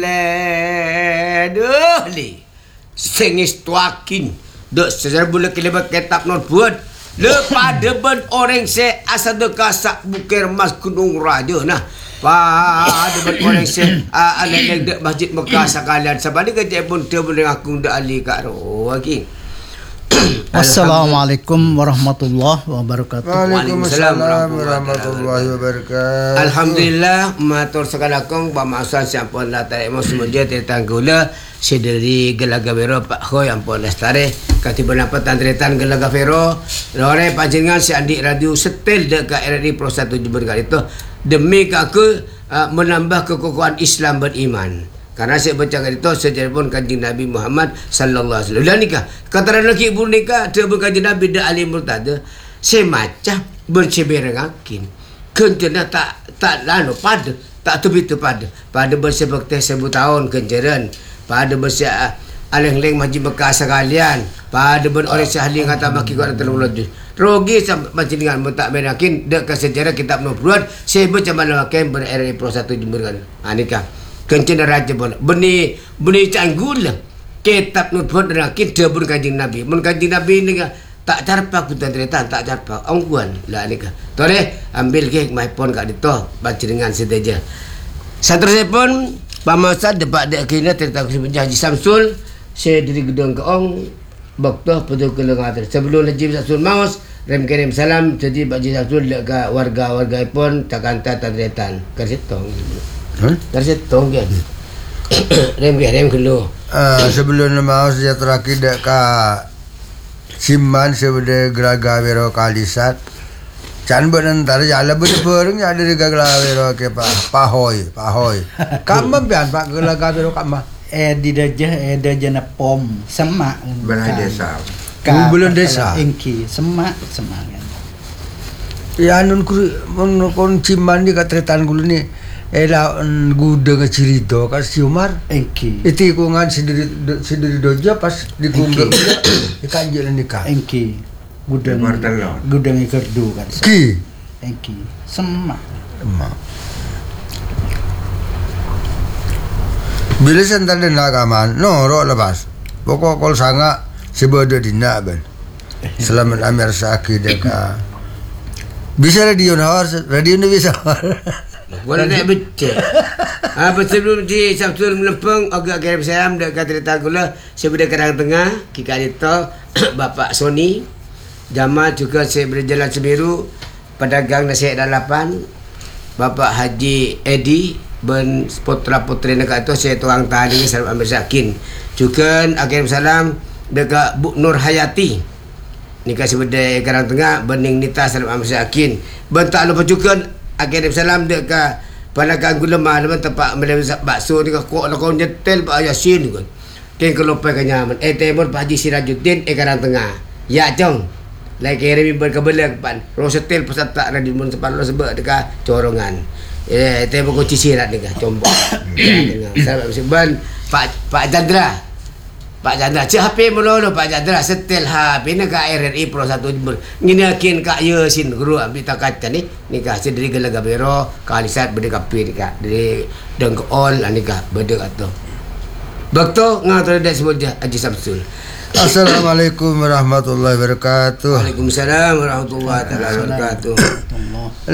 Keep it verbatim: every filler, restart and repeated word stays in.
Aduh li sengis tuakin dek sejarah bula kelebat ketap not buat lepada ben orang se asal deka sak bukir mas gunung raja nah pada ben orang se alek dek masjid Mekah sekalian sabani kerja pun dia boleh aku dak ali kat ro lagi. Assalamualaikum warahmatullahi wabarakatuh. Waalaikumsalam warahmatullahi wabarakatuh. Alhamdulillah matur sekalakong pamasan siampun latar emo semuanya tentang gula sederi Gelaga Vero Pak Hoy ampun lestare kati bernapat tandretan Gelaga Vero lore panjenengan si Andi Radio setel dekat R R I Pro satu Jember kali itu demi aku uh, menambah kekokohan Islam beriman. Karena saya baca itu sejarah pun kanjeng Nabi Muhammad sallallahu alaihi wasallam. Dan nikah kata lelaki ibu nikah dia berkanjeng Nabi dak alim murtad. Saya macam berceberengakin. Kencana tak tak lalu pada tak tu itu pada pada bersebut teh seribu tahun kenceran pada bersia aleng-leng majid Mekah sekalian pada ber oleh sahli kata maki kau terlalu laju rogi macam dengan tak merakin dek ke sejarah kitab nubuat saya baca mana makan ber R I Pro satu Jember kan anika kencana raja pun benih benih canggul kitab nubuat rakin dia pun kanjeng Nabi mun kanjeng Nabi ni tak carpak putan tretan tak carpak ongguan lah anika tore ambil ke my phone kat dito baca dengan sedaja seterusnya pun pamasan depak dek kena cerita kesebenarnya Haji Samsul saya dari gedung keong bakto pedu ke lengater sebelum Haji Samsul maus rem kirim salam jadi Haji Samsul dekat warga-warga pun takanta tadretan kersetong huh? kersetong kan rem kirim kelu uh, sebelum maus dia terakhir dekat Siman sebagai Gelaga Vero Kalisat can bentar jalan berperang ada di Gelaga Vero ke Pak Pahoy Pahoy kamu pian Pak Gelaga Vero kamu eh di dajah eh dajah na pom semak berai desa ka, belum desa engki semak semak kan ya nun ku mun kon ciman di katretan gulu ni ela gude ke cerita kas Umar engki itu kungan sendiri sendiri doja pas di kunggel di kanjel nikah engki gudang gudang ikerdu kan ki engki semak emak bila sentar di nagaman no ro lepas pokok kol sanga sebeda dina ben selamat amir saki deka bisa radio nawar radio ni bisa boleh nak baca apa sebelum di Sabtu melempeng agak kirim salam dekat cerita gula sebeda Karang Tengah kika itu Bapak Sony Jamal juga saya berjalan Semeru pedagang nasi dalapan Bapak Haji Edi ben putra putri dekat itu saya tuang tadi salam ambil sakin juga kirim salam dekat Bu Nur Hayati nikah sebeda Karang Tengah bening nita salam ambil sakin ben tak lupa juga kirim salam dekat panakan gula malam tempat melewat bakso ni kau nak kau nyetel Pak Yasin kan ken kalau pakai nyaman eh tebur Pak Haji Sirajuddin eh Karang Tengah ya jong lagi kirim berkebelah pan rosetel pasal tak radio mun sepan lo sebab dekat corongan eh tebur kunci sirat ni kan combok salam seban Pak Pak Chandra Pak Chandra cik H P melolo Pak Chandra setel H P ni ke R R I Pro satu Jember nginakin Kak Yasin guru ambil takat ni nikah dari Gelaga Vero Kalisat berdeka pi dekat dari Dengkol nikah berdeka tu bakto ngatur dak semua Haji Samsul. Assalamualaikum warahmatullahi wabarakatuh. Waalaikumsalam warahmatullahi wabarakatuh.